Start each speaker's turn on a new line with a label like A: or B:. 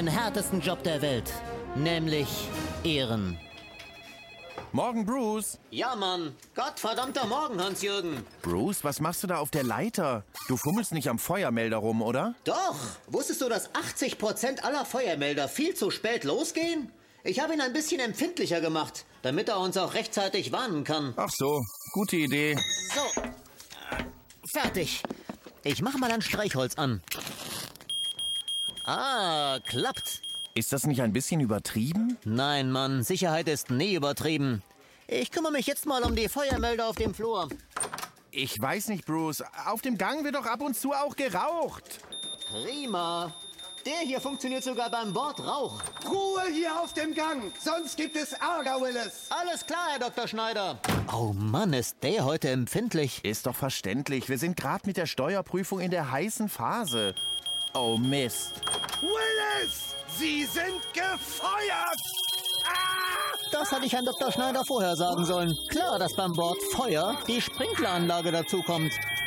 A: den härtesten Job der Welt, nämlich Ehren.
B: Morgen, Bruce.
A: Ja, Mann. Gottverdammter Morgen, Hans-Jürgen.
B: Bruce, was machst du da auf der Leiter? Du fummelst nicht am Feuermelder rum, oder?
A: Doch. Wusstest du, dass 80% aller Feuermelder viel zu spät losgehen? Ich habe ihn ein bisschen empfindlicher gemacht, damit er uns auch rechtzeitig warnen kann.
B: Ach so, gute Idee.
A: So. Fertig. Ich mache mal ein Streichholz an. Ah, klappt.
B: Ist das nicht ein bisschen übertrieben?
A: Nein, Mann, Sicherheit ist nie übertrieben. Ich kümmere mich jetzt mal um die Feuermelder auf dem Flur.
B: Ich weiß nicht, Bruce. Auf dem Gang wird doch ab und zu auch geraucht.
A: Prima. Der hier funktioniert sogar beim Bordrauch.
C: Ruhe hier auf dem Gang, sonst gibt es Ärger, Willis.
A: Alles klar, Herr Dr. Schneider. Oh Mann, ist der heute empfindlich.
B: Ist doch verständlich. Wir sind gerade mit der Steuerprüfung in der heißen Phase. Oh Mist.
C: Willis, Sie sind gefeuert!
A: Das hatte ich Herrn Dr. Schneider vorher sagen sollen. Klar, dass beim Bord Feuer die Sprinkleranlage dazukommt.